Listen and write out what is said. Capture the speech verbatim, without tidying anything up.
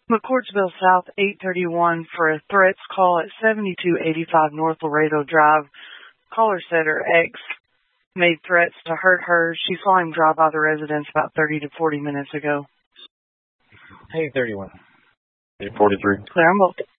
McCourtsville South, eight thirty-one for a threats call at seventy-two eighty-five North Laredo Drive. Caller said her ex made threats to hurt her. She saw him drive by the residence about thirty to forty minutes ago. eight thirty-one. eight forty-three. Clear on both.